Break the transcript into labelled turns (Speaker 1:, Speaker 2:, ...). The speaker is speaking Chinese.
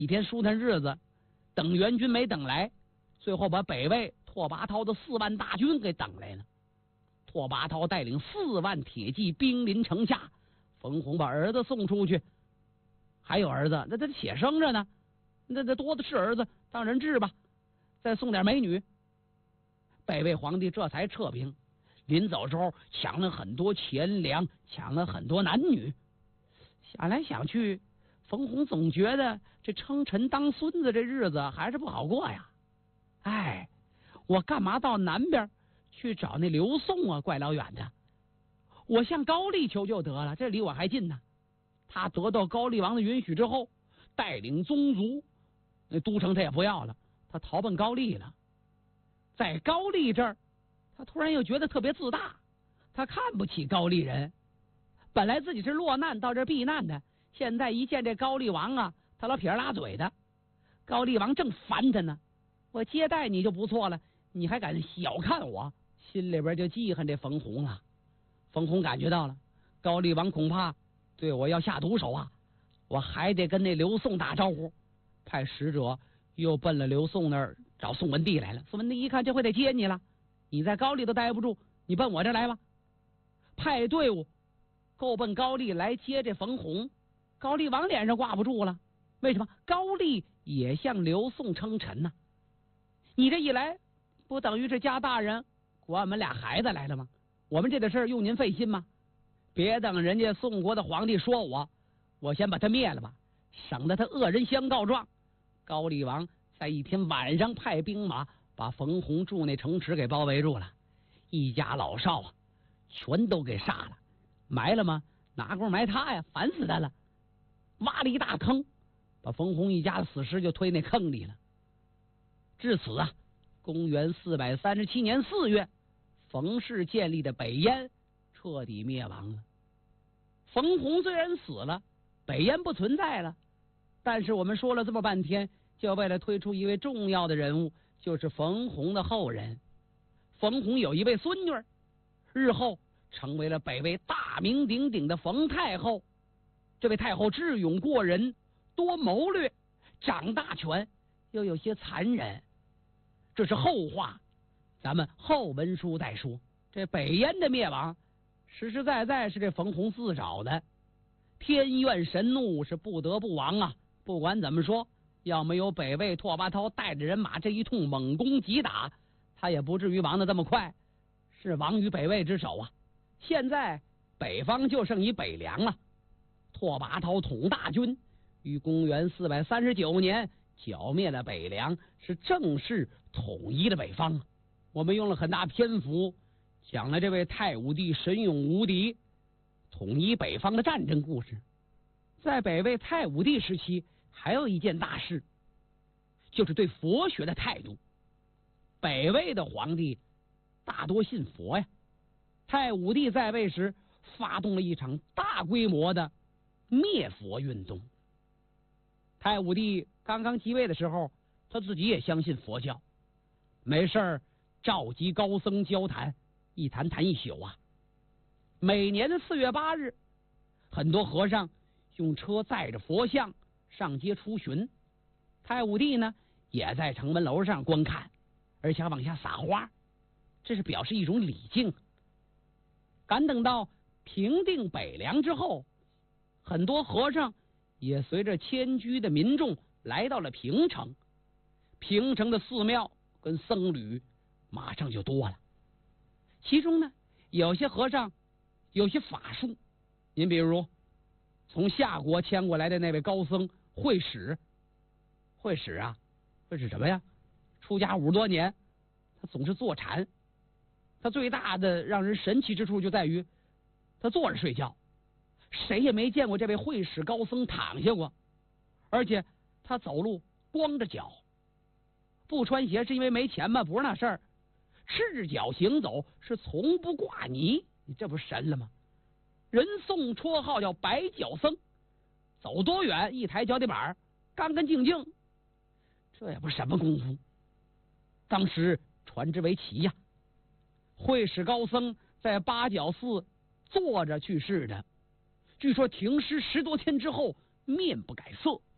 Speaker 1: 一天舒坦日子，等援军没等来，最后把北魏拓跋焘的4万大军给等来了。拓跋焘带领4万铁骑兵临城下，冯弘把儿子送出去，还有儿子，那他且生着呢，那多的是儿子，当人质吧，再送点美女。北魏皇帝这才撤兵，临走之后抢了很多钱粮，抢了很多男女。想来想去，冯弘总觉得这称臣当孙子这日子还是不好过呀。哎，我干嘛到南边去找那刘宋啊？怪老远的，我向高丽求就得了，这离我还近呢。他得到高丽王的允许之后，带领宗族，那都城他也不要了，他逃奔高丽了。在高丽这儿，他突然又觉得特别自大，他看不起高丽人。本来自己是落难到这儿避难的，现在一见这高丽王啊，他老撇拉嘴的。高丽王正烦他呢，我接待你就不错了，你还敢小看我，心里边就记恨这冯弘了。冯弘感觉到了，高丽王恐怕对我要下毒手啊，我还得跟那刘宋打招呼，派使者又奔了刘宋那儿找宋文帝来了。宋文帝一看这回得接你了，你在高丽都待不住，你奔我这来吧。派队伍够奔高丽来接这冯弘。高丽王脸上挂不住了，为什么？高丽也向刘宋称臣呢。你这一来，不等于是家大人管我们俩孩子来了吗？我们这点事儿用您费心吗？别等人家宋国的皇帝说我先把他灭了吧，省得他恶人相告状。高丽王在一天晚上派兵马把冯弘住那城池给包围住了，一家老少啊全都给杀了。埋了吗？哪功夫埋他呀？烦死他了！挖了一大坑，把冯弘一家的死尸就推那坑里了。至此啊，公元437年4月，冯氏建立的北燕彻底灭亡了。冯弘虽然死了，北燕不存在了，但是我们说了这么半天，就为了推出一位重要的人物，就是冯弘的后人。冯弘有一位孙女，日后成为了北魏大名鼎鼎的冯太后。这位太后智勇过人，多谋略，掌大权，又有些残忍。这是后话，咱们后文书再说。这北燕的灭亡，实实在在是这冯弘自找的。天怨神怒，是不得不亡啊！不管怎么说，要没有北魏拓跋焘带着人马这一通猛攻急打，他也不至于亡得这么快，是亡于北魏之手啊！现在北方就剩一北凉了。拓跋焘统大军于公元439年剿灭了北凉，是正式统一了北方。我们用了很大篇幅讲了这位太武帝神勇无敌统一北方的战争故事。在北魏太武帝时期，还有一件大事，就是对佛学的态度。北魏的皇帝大多信佛呀，太武帝在位时发动了一场大规模的灭佛运动。太武帝刚刚即位的时候，他自己也相信佛教，没事儿召集高僧交谈，一谈谈一宿啊。每年的4月8日，很多和尚用车载着佛像上街出巡，太武帝呢也在城门楼上观看，而且往下撒花，这是表示一种礼敬。赶等到平定北凉之后，很多和尚也随着迁居的民众来到了平城，平城的寺庙跟僧侣马上就多了。其中呢，有些和尚有些法术，您比如从夏国迁过来的那位高僧慧使。慧使啊，慧使什么呀？出家50多年，他总是坐禅。他最大的让人神奇之处就在于他坐着睡觉，谁也没见过这位慧使高僧躺下过，而且他走路光着脚，不穿鞋是因为没钱吗？不是那事儿，赤脚行走，是从不挂泥。你这不是神了吗？人送绰号叫白脚僧，走多远一抬脚底板，干干净净，这也不是什么功夫。当时传之为奇呀。慧使高僧在八角寺坐着去世的，据说停尸10多天之后面不改色。